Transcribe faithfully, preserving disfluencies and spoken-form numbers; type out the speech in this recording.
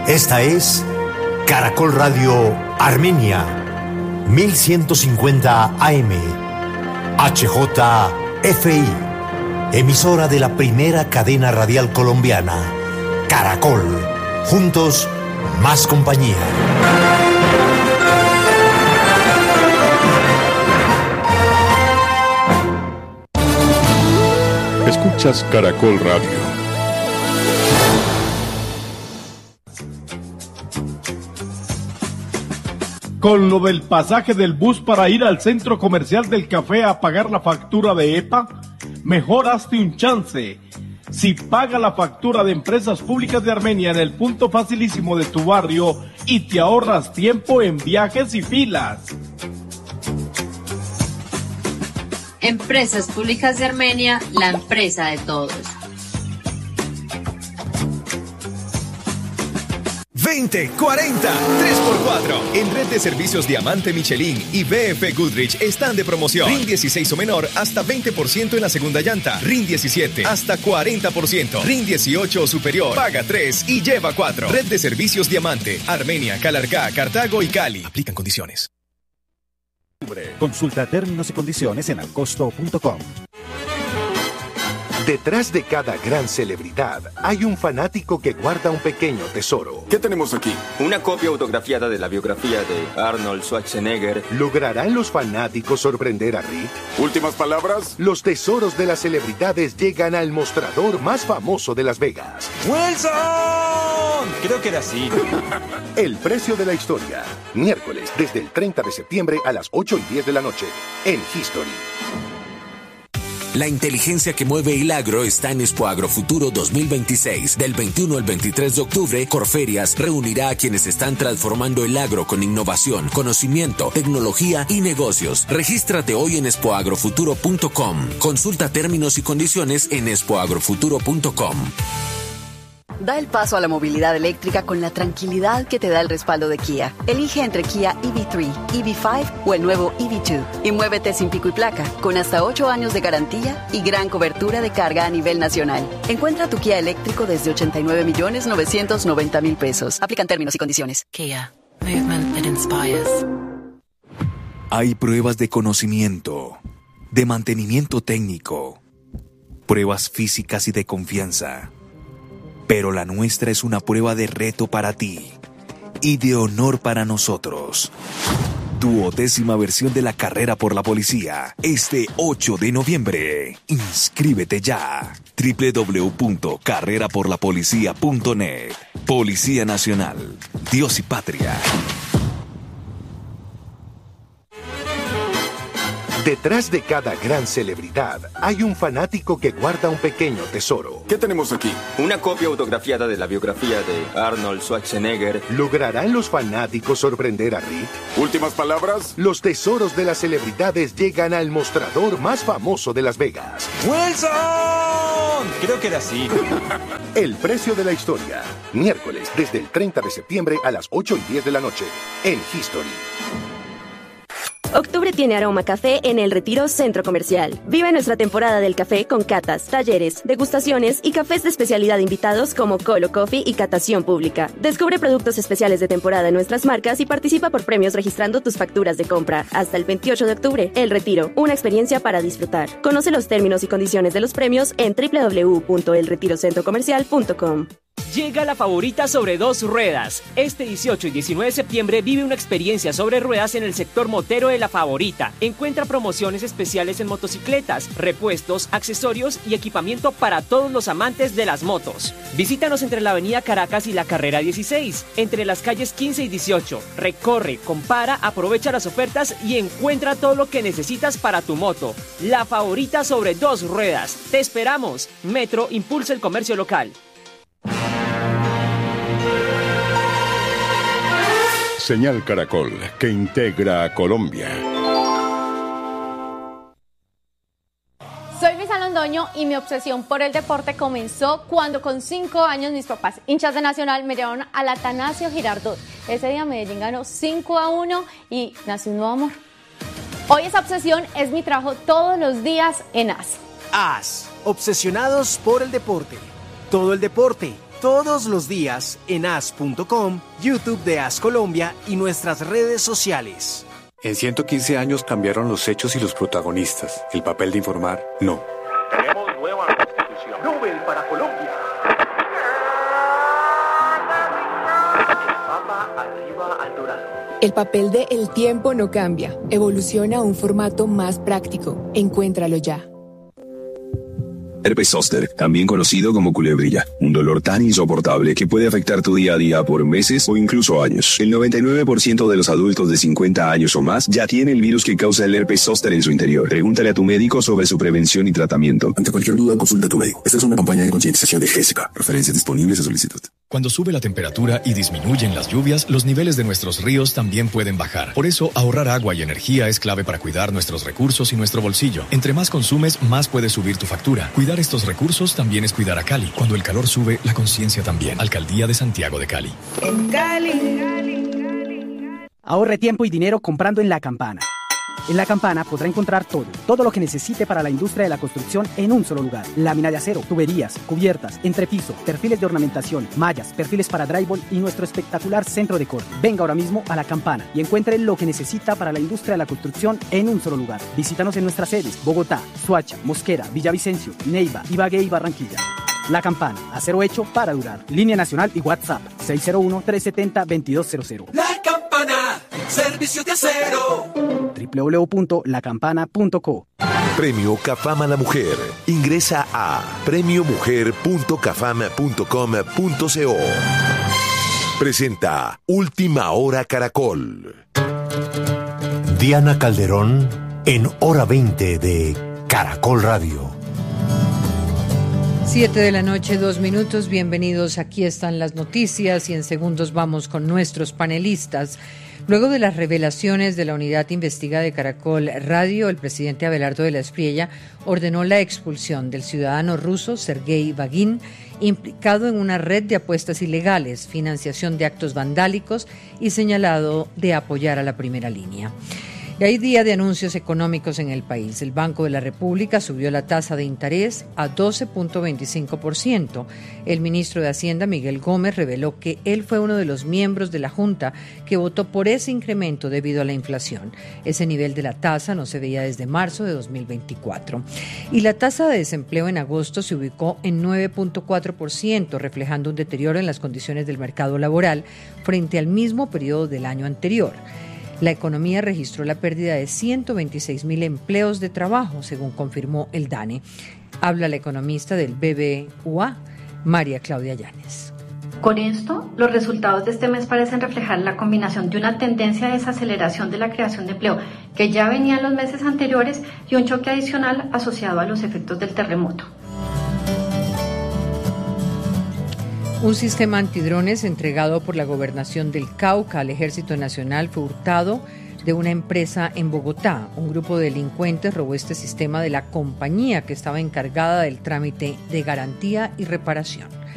Esta es Caracol Radio Armenia, mil ciento cincuenta A M, H J F I, emisora de la primera cadena radial colombiana, Caracol, juntos, más compañía. Escuchas Caracol Radio. Con lo del pasaje del bus para ir al centro comercial del café a pagar la factura de E P A, mejor hazte un chance. Si paga la factura de Empresas Públicas de Armenia en el punto facilísimo de tu barrio y te ahorras tiempo en viajes y filas. Empresas Públicas de Armenia, la empresa de todos. veinte, cuarenta, tres por cuatro. En Red de Servicios Diamante Michelin y B F Goodrich están de promoción. R I N dieciséis o menor hasta veinte por ciento en la segunda llanta. R I N diecisiete hasta cuarenta por ciento. R I N dieciocho o superior. Paga tres y lleva cuatro. Red de Servicios Diamante. Armenia, Calarcá, Cartago y Cali. Aplican condiciones. Consulta términos y condiciones en alcosto punto com. Detrás de cada gran celebridad hay un fanático que guarda un pequeño tesoro. ¿Qué tenemos aquí? Una copia autografiada de la biografía de Arnold Schwarzenegger. ¿Lograrán los fanáticos sorprender a Rick? ¿Últimas palabras? Los tesoros de las celebridades llegan al mostrador más famoso de Las Vegas. ¡Wilson! Creo que era así. El precio de la historia. Miércoles, desde el treinta de septiembre a las ocho y diez de la noche. En History. La inteligencia que mueve el agro está en Expo Agrofuturo dos mil veintiséis. Del veintiuno al veintitrés de octubre, Corferias reunirá a quienes están transformando el agro con innovación, conocimiento, tecnología y negocios. Regístrate hoy en expo agrofuturo punto com. Consulta términos y condiciones en expo agrofuturo punto com. Da el paso a la movilidad eléctrica con la tranquilidad que te da el respaldo de Kia. Elige entre Kia E V tres, E V cinco o el nuevo E V dos y muévete sin pico y placa, con hasta ocho años de garantía y gran cobertura de carga a nivel nacional. Encuentra tu Kia eléctrico desde ochenta y nueve millones novecientos noventa mil pesos. Aplican términos y condiciones. Kia. Movement that inspires. Hay pruebas de conocimiento, de mantenimiento técnico, pruebas físicas y de confianza. Pero la nuestra es una prueba de reto para ti y de honor para nosotros. Duodécima versión de la carrera por la policía, este ocho de noviembre. Inscríbete ya. doble u doble u doble u punto carrera por la policía punto net. Policía Nacional. Dios y Patria. Detrás de cada gran celebridad hay un fanático que guarda un pequeño tesoro. ¿Qué tenemos aquí? Una copia autografiada de la biografía de Arnold Schwarzenegger. ¿Lograrán los fanáticos sorprender a Rick? ¿Últimas palabras? Los tesoros de las celebridades llegan al mostrador más famoso de Las Vegas. ¡Wilson! Creo que era así. El precio de la historia. Miércoles, desde el treinta de septiembre a las ocho y diez de la noche. En History. Octubre tiene aroma café en El Retiro Centro Comercial. Vive nuestra temporada del café con catas, talleres, degustaciones y cafés de especialidad invitados como Colo Coffee y catación pública. Descubre productos especiales de temporada en nuestras marcas y participa por premios registrando tus facturas de compra. Hasta el veintiocho de octubre, El Retiro, una experiencia para disfrutar. Conoce los términos y condiciones de los premios en doble u doble u doble u punto el retiro centro comercial punto com. Llega la Favorita sobre dos ruedas. Este dieciocho y diecinueve de septiembre vive una experiencia sobre ruedas en el sector motero de La Favorita. Encuentra promociones especiales en motocicletas, repuestos, accesorios y equipamiento para todos los amantes de las motos. Visítanos entre la avenida Caracas y la carrera dieciséis, entre las calles quince y dieciocho. Recorre, compara, aprovecha las ofertas y encuentra todo lo que necesitas para tu moto. La Favorita sobre dos ruedas. ¡Te esperamos! Metro impulsa el comercio local. Señal Caracol, que integra a Colombia. Soy Luisa Londoño y mi obsesión por el deporte comenzó cuando con cinco años mis papás, hinchas de Nacional, me llevaron al Atanasio Girardot. Ese día Medellín ganó cinco a uno y nació un nuevo amor. Hoy esa obsesión es mi trabajo todos los días en A S. A S, obsesionados por el deporte. Todo el deporte, todos los días en as punto com, YouTube de As Colombia y nuestras redes sociales. En ciento quince años cambiaron los hechos y los protagonistas. El papel de informar, no. Tenemos nueva constitución. Nobel para Colombia. El Papa arriba al dorado. El papel de El Tiempo no cambia. Evoluciona a un formato más práctico. Encuéntralo ya. Herpes zóster, también conocido como culebrilla, un dolor tan insoportable que puede afectar tu día a día por meses o incluso años. El noventa y nueve por ciento de los adultos de cincuenta años o más ya tiene el virus que causa el herpes zóster en su interior. Pregúntale a tu médico sobre su prevención y tratamiento. Ante cualquier duda, consulta a tu médico. Esta es una campaña de concientización de Jessica. Referencias disponibles a solicitud. Cuando sube la temperatura y disminuyen las lluvias, los niveles de nuestros ríos también pueden bajar. Por eso, ahorrar agua y energía es clave para cuidar nuestros recursos y nuestro bolsillo. Entre más consumes, más puede subir tu factura. Cuidar estos recursos también es cuidar a Cali. Cuando el calor sube, la conciencia también. Alcaldía de Santiago de Cali. En Cali. Ahorre tiempo y dinero comprando en La Campana. En La Campana podrá encontrar todo, todo lo que necesite para la industria de la construcción en un solo lugar. Lámina de acero, tuberías, cubiertas, entrepiso, perfiles de ornamentación, mallas, perfiles para drywall y nuestro espectacular centro de corte. Venga ahora mismo a La Campana y encuentre lo que necesita para la industria de la construcción en un solo lugar. Visítanos en nuestras sedes: Bogotá, Soacha, Mosquera, Villavicencio, Neiva, Ibagué y Barranquilla. La Campana, acero hecho para durar. Línea nacional y WhatsApp seis cero uno, tres siete cero, dos dos cero cero. La Campana, servicio de acero. doble u doble u doble u punto la campana punto co. Premio CAFAM a la Mujer. Ingresa a premio mujer punto cafam punto com punto co. Presenta Última Hora Caracol. Diana Calderón en Hora veinte de Caracol Radio. Siete de la noche, dos minutos. Bienvenidos. Aquí están las noticias y en segundos vamos con nuestros panelistas. Luego de las revelaciones de la unidad investigada de Caracol Radio, el presidente Abelardo de la Espriella ordenó la expulsión del ciudadano ruso Sergei Vagin, implicado en una red de apuestas ilegales, financiación de actos vandálicos y señalado de apoyar a la primera línea. Y hay día de anuncios económicos en el país. El Banco de la República subió la tasa de interés a doce punto veinticinco por ciento. El ministro de Hacienda, Miguel Gómez, reveló que él fue uno de los miembros de la Junta que votó por ese incremento debido a la inflación. Ese nivel de la tasa no se veía desde marzo de dos mil veinticuatro. Y la tasa de desempleo en agosto se ubicó en nueve punto cuatro por ciento, reflejando un deterioro en las condiciones del mercado laboral frente al mismo periodo del año anterior. La economía registró la pérdida de ciento veintiséis mil empleos de trabajo, según confirmó el DANE. Habla la economista del B B V A, María Claudia Llanes. Con esto, los resultados de este mes parecen reflejar la combinación de una tendencia de desaceleración de la creación de empleo que ya venía en los meses anteriores y un choque adicional asociado a los efectos del terremoto. Un sistema antidrones entregado por la Gobernación del Cauca al Ejército Nacional fue hurtado de una empresa en Bogotá. Un grupo de delincuentes robó este sistema de la compañía que estaba encargada del trámite de garantía y reparación.